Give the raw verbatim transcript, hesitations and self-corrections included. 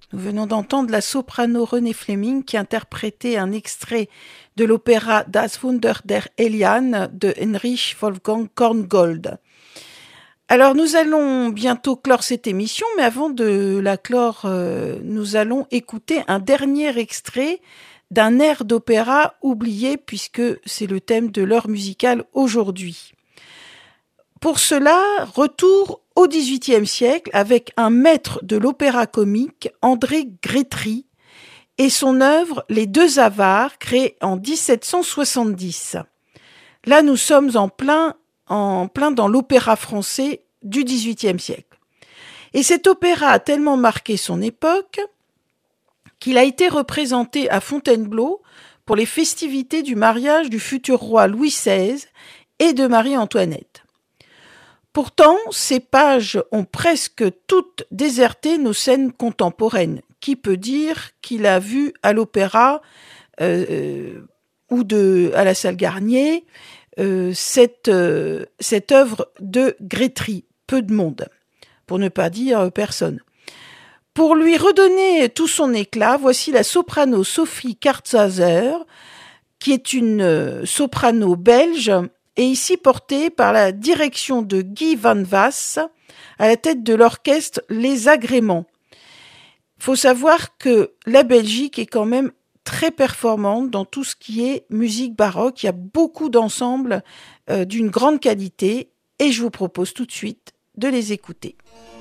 Nous venons d'entendre la soprano Renée Fleming qui interprétait un extrait de l'opéra Das Wunder der Eliane de Heinrich Wolfgang Korngold. Alors nous allons bientôt clore cette émission, mais avant de la clore, euh, nous allons écouter un dernier extrait d'un air d'opéra oublié puisque c'est le thème de l'heure musicale aujourd'hui. Pour cela, retour au dix-huitième siècle avec un maître de l'opéra comique, André Grétry, et son œuvre Les Deux Avares, créée en dix-sept cent soixante-dix. Là, nous sommes en plein, en plein dans l'opéra français du dix-huitième siècle. Et cet opéra a tellement marqué son époque qu'il a été représenté à Fontainebleau pour les festivités du mariage du futur roi Louis seize et de Marie-Antoinette. Pourtant, ces pages ont presque toutes déserté nos scènes contemporaines. Qui peut dire qu'il a vu à l'opéra euh, ou de, à la salle Garnier euh, cette, euh, cette œuvre de Grétry? Peu de monde, pour ne pas dire personne. Pour lui redonner tout son éclat, voici la soprano Sophie Kartzhauser, qui est une soprano belge, et ici portée par la direction de Guy Van Waas, à la tête de l'orchestre Les Agréments. Il faut savoir que la Belgique est quand même très performante dans tout ce qui est musique baroque. Il y a beaucoup d'ensembles euh, d'une grande qualité, et je vous propose tout de suite de les écouter.